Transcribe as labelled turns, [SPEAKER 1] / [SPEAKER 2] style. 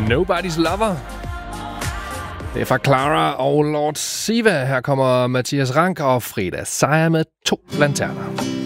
[SPEAKER 1] Nobody's Lover. Det er fra Clara og Lord Siva. Her kommer Mathias Rank og Frida Sejer med 2 lanterner.